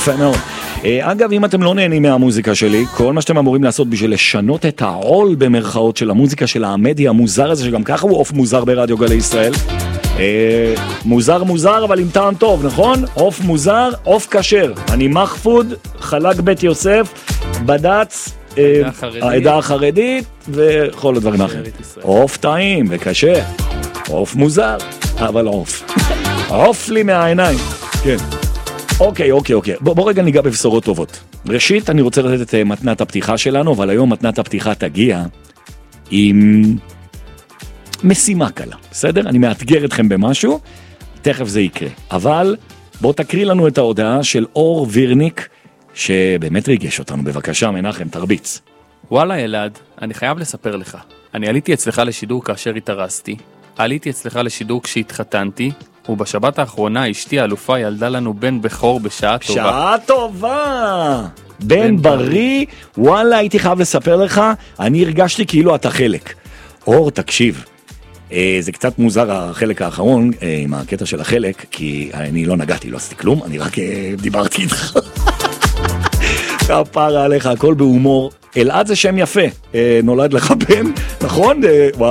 יפה מאוד. אגב, אם אתם לא נהנים מהמוזיקה שלי, כל מה שאתם אמורים לעשות בשביל לשנות את העול במרכאות של המוזיקה של המדי המוזר הזה, שגם ככה הוא עוף מוזר ברדיו גלי ישראל. מוזר אבל עם טעם טוב, נכון? עוף מוזר, עוף כשר. אני מחפוד, חלק בית יוסף, בדץ, העדה החרדית וכל הדברים האחרים. עוף טעים וקשה, עוף מוזר, אבל עוף. עוף לי מהעיניים. כן. אוקיי. בוא רגע ניגע בבשורות טובות. ראשית, אני רוצה לתת את מתנת הפתיחה שלנו, אבל היום מתנת הפתיחה תגיע עם משימה קלה, בסדר? אני מאתגר אתכם במשהו, תכף זה יקרה. אבל בוא תקריא לנו את ההודעה של אור וירניק, שבאמת ריגש אותנו. בבקשה, מנחם, תרביץ. וואלה אלעד, אני חייב לספר לך. אני עליתי אצלך לשידור כאשר התארסתי, עליתי אצלך לשידור כשהתחתנתי, ובשבת האחרונה אשתי האלופה ילדה לנו בן בכור בשעה טובה. שעה טובה! בן בריא, וואלה, הייתי חייב לספר לך, אני הרגשתי כאילו אתה חלק. אור, תקשיב, זה קצת מוזר החלק האחרון, עם הקטע של החלק, כי אני לא נגעתי, לא עשיתי כלום, אני רק דיברתי איתך. כפרה עליך, הכל בהומור. אלעד זה שם יפה, נולד לך בן, נכון?